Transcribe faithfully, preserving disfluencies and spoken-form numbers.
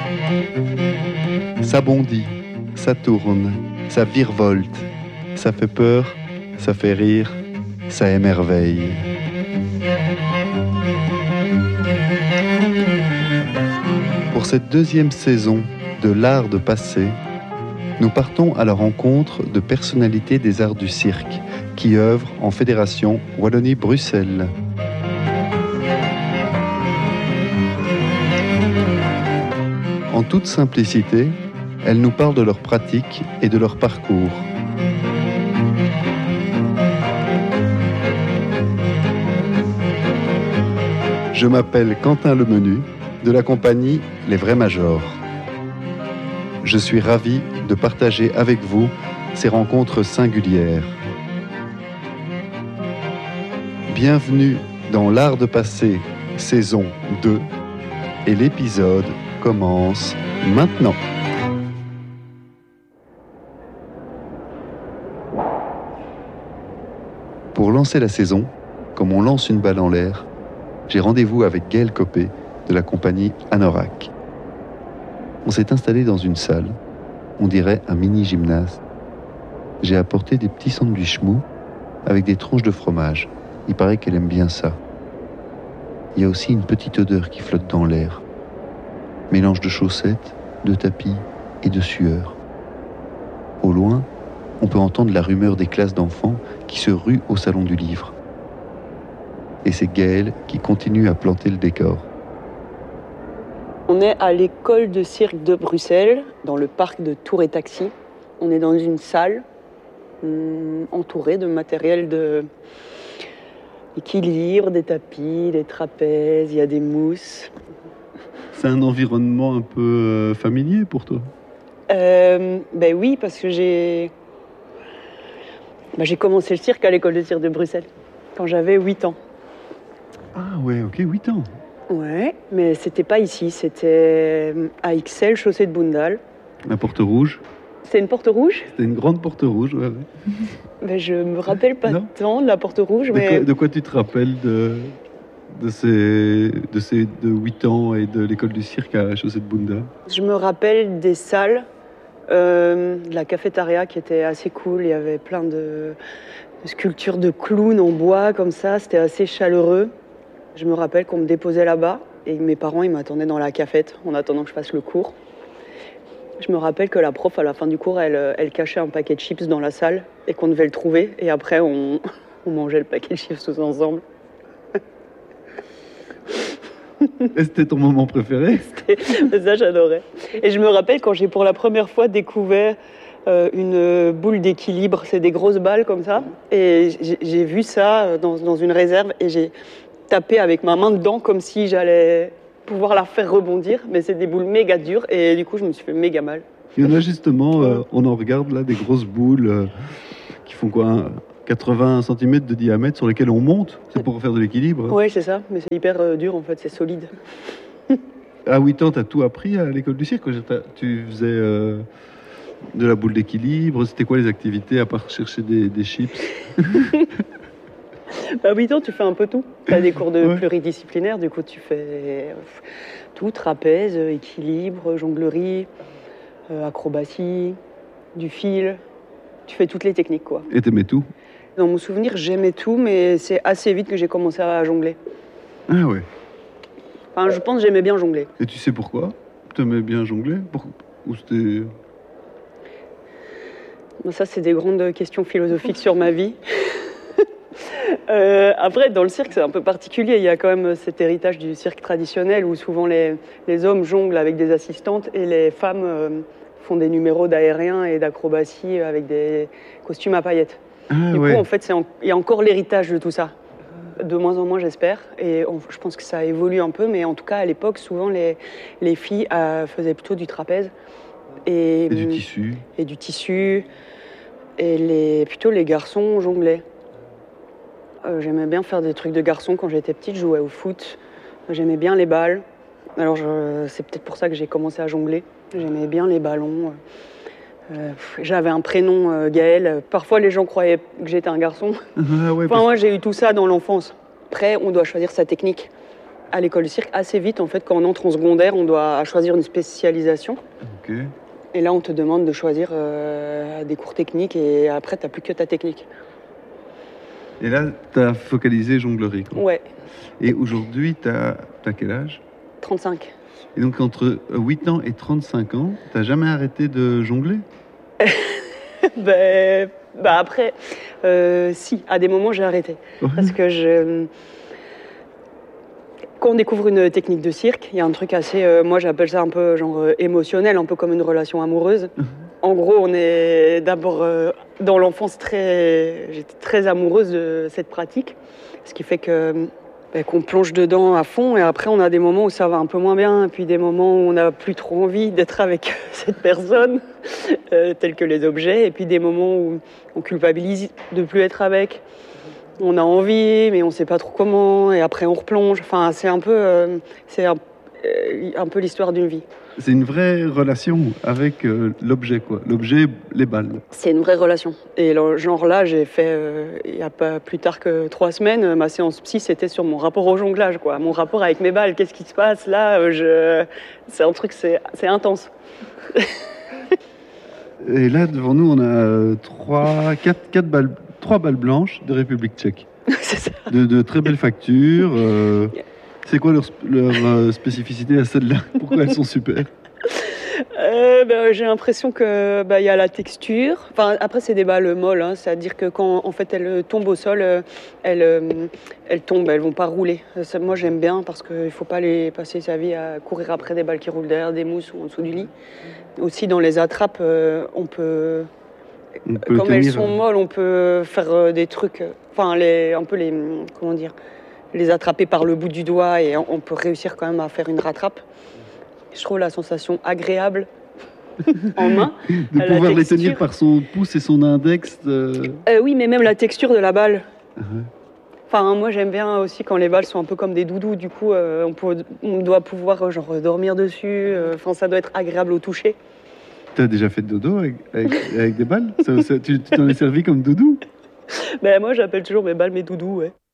Ça bondit, ça tourne, ça virevolte, ça fait peur, ça fait rire, ça émerveille. Pour cette deuxième saison de l'art de passer, nous partons à la rencontre de personnalités des arts du cirque qui œuvrent en Fédération Wallonie-Bruxelles. En toute simplicité, elles nous parlent de leur pratique et de leur parcours. Je m'appelle Quentin Lemenu, de la compagnie Les Vrais Majors. Je suis ravi de partager avec vous ces rencontres singulières. Bienvenue dans l'art de passer, saison deux, et l'épisode commence maintenant. Pour lancer la saison, comme on lance une balle en l'air, j'ai rendez-vous avec Gaël Copé de la compagnie Anorak. On s'est installé dans une salle, on dirait un mini-gymnase. J'ai apporté des petits sandwichs mous avec des tranches de fromage. Il paraît qu'elle aime bien ça. Il y a aussi une petite odeur qui flotte dans l'air. Mélange de chaussettes, de tapis et de sueur. Au loin, on peut entendre la rumeur des classes d'enfants qui se ruent au salon du livre. Et c'est Gaël qui continue à planter le décor. On est à l'école de cirque de Bruxelles, dans le parc de Tour et Taxi. On est dans une salle hum, entourée de matériel de équilibre, des tapis, des trapèzes, il y a des mousses. C'est un environnement un peu euh, familier pour toi ? euh, Ben oui, parce que j'ai... Ben, j'ai commencé le cirque à l'école de cirque de Bruxelles, quand j'avais huit ans. Ah ouais, ok, huit ans. Ouais, mais c'était pas ici, c'était à Ixelles, chaussée de Boundal. La porte rouge. C'était une porte rouge ? C'était une grande porte rouge, ouais. ouais. Ben, je me rappelle pas Non. tant de la porte rouge, De, mais... quoi, de quoi tu te rappelles de, de, ces, de ces de huit ans et de l'école du cirque à chaussée de Boundal ? Je me rappelle des salles, euh, de la cafétéria qui était assez cool. Il y avait plein de, de sculptures de clowns en bois comme ça, c'était assez chaleureux. Je me rappelle qu'on me déposait là-bas et mes parents ils m'attendaient dans la cafette en attendant que je fasse le cours. Je me rappelle que la prof à la fin du cours elle, elle cachait un paquet de chips dans la salle et qu'on devait le trouver et après on, on mangeait le paquet de chips tous ensemble. Et c'était ton moment préféré ? C'était... Ça j'adorais. Et je me rappelle quand j'ai pour la première fois découvert euh, une boule d'équilibre, c'est des grosses balles comme ça et j'ai, j'ai vu ça dans, dans une réserve et j'ai tapé avec ma main dedans comme si j'allais pouvoir la faire rebondir, mais c'est des boules méga dures et du coup je me suis fait méga mal. Il y en a justement, euh, on en regarde là, des grosses boules euh, qui font quoi, hein, quatre-vingts centimètres de diamètre sur lesquelles on monte, c'est pour faire de l'équilibre. Hein. Oui c'est ça, mais c'est hyper euh, dur en fait, c'est solide. À huit ans, tu as tout appris à l'école du cirque. Tu faisais euh, de la boule d'équilibre, c'était quoi les activités à part chercher des, des chips? À huit ans, tu fais un peu tout. Tu as des cours de ouais. pluridisciplinaire, du coup, tu fais tout, trapèze, équilibre, jonglerie, euh, acrobatie, du fil. Tu fais toutes les techniques, quoi. Et t'aimais tout? Dans mon souvenir, j'aimais tout, mais c'est assez vite que j'ai commencé à jongler. Ah ouais. Enfin, je pense que j'aimais bien jongler. Et tu sais pourquoi? T'aimais bien jongler? Pour... Ou c'était... Ça, c'est des grandes questions philosophiques sur ma vie. Euh, après, dans le cirque, c'est un peu particulier. Il y a quand même cet héritage du cirque traditionnel où souvent les, les hommes jonglent avec des assistantes et les femmes euh, font des numéros d'aérien et d'acrobatie avec des costumes à paillettes. Ah, du ouais. coup, en fait, c'est en... il y a encore l'héritage de tout ça. De moins en moins, j'espère. Et on... je pense que ça évolue un peu. Mais en tout cas, à l'époque, souvent, les, les filles euh, faisaient plutôt du trapèze. Et, et du tissu. Et du tissu. Et les... plutôt les garçons jonglaient. Euh, j'aimais bien faire des trucs de garçon quand j'étais petite, je jouais au foot, j'aimais bien les balles. Alors je, c'est peut-être pour ça que j'ai commencé à jongler. J'aimais bien les ballons. Euh, j'avais un prénom euh, Gaël. Parfois les gens croyaient que j'étais un garçon. Ah ouais, enfin, parce... moi j'ai eu tout ça dans l'enfance. Après, on doit choisir sa technique. à l'école de cirque assez vite. En fait, quand on entre en secondaire, on doit choisir une spécialisation. Ok. Et là, on te demande de choisir euh, des cours techniques et après, tu n'as plus que ta technique. Et là, tu as focalisé jonglerie, quoi. Ouais. Et aujourd'hui, tu as quel âge? trente-cinq. Et donc, entre huit ans et trente-cinq ans, tu n'as jamais arrêté de jongler? ben, bah après, euh, si, à des moments, j'ai arrêté. Ouais. Parce que je... Quand on découvre une technique de cirque, il y a un truc assez, euh, moi j'appelle ça un peu genre euh, émotionnel, un peu comme une relation amoureuse. En gros, on est d'abord euh, dans l'enfance très, j'étais très amoureuse de cette pratique, ce qui fait que ben, qu'on plonge dedans à fond et après on a des moments où ça va un peu moins bien, et puis des moments où on n'a plus trop envie d'être avec cette personne, euh, tels que les objets, et puis des moments où on culpabilise de plus être avec. On a envie, mais on ne sait pas trop comment, et après on replonge. Enfin, c'est un peu, euh, c'est un, euh, un peu l'histoire d'une vie. C'est une vraie relation avec euh, l'objet, quoi. L'objet, les balles. C'est une vraie relation. Et le genre là, j'ai fait, euh, il n'y a pas plus tard que trois semaines, ma séance psy, c'était sur mon rapport au jonglage, quoi. Mon rapport avec mes balles. Qu'est-ce qui se passe là je... C'est un truc, c'est, c'est intense. Et là, devant nous, on a trois, quatre, quatre balles. Trois balles blanches de République tchèque. C'est ça. De, de très belles factures. Euh, c'est quoi leur, leur euh, spécificité à celles-là? Pourquoi elles sont super? euh, ben, J'ai l'impression que bah, y a la texture. Enfin, après, c'est des balles molles. Hein, c'est-à-dire que quand en fait, elles tombent au sol, elles, elles tombent, elles vont pas rouler. Ça, moi, j'aime bien parce qu'il ne faut pas les passer sa vie à courir après des balles qui roulent derrière des mousses ou en dessous du lit. Aussi, dans les attrapes, euh, on peut... Comme tenir... elles sont molles, on peut faire des trucs, enfin les, un peu les, comment dire, les attraper par le bout du doigt et on peut réussir quand même à faire une rattrape. Je trouve la sensation agréable en main. De pouvoir les tenir par son pouce et son index. Euh... Euh, oui, mais même la texture de la balle. Uh-huh. Enfin, moi j'aime bien aussi quand les balles sont un peu comme des doudous. Du coup, euh, on, peut, on doit pouvoir genre dormir dessus. Enfin, euh, ça doit être agréable au toucher. Tu as déjà fait de dodo avec, avec, avec des balles? ça, ça, Tu t'en es servi comme doudou? Ben moi, j'appelle toujours mes balles mes doudous, ouais.